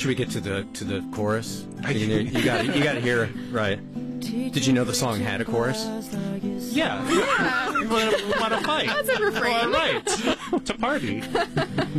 Should we get to the chorus? You got to hear right. Did you know the song had a chorus? Yeah. Want to fight. That's a refrain. All right. To party.